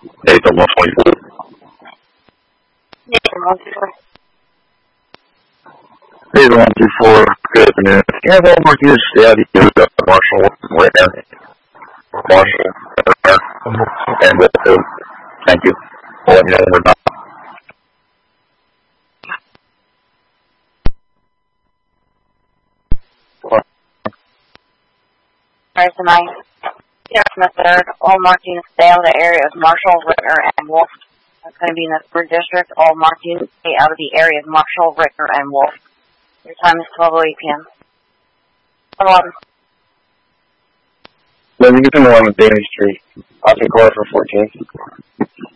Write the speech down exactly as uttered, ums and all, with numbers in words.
Nathan one twenty-four. Nathan one two four. Nathan one two four. Good afternoon. Can you have all more units stay out of the area of Marshall right now? Marshall and Westfield. Thank you. I'll let you know when we're done. Alright, tonight. Here from the third, all marked units stay out of the area of Marshall, Ritter, and Wolf. That's going to be in the third district. All marked units stay out of the area of Marshall, Ritter, and Wolf. Your time is twelve oh eight p.m. eleven. Let me get to eleven Bailey Street. I'll take call for fourteen.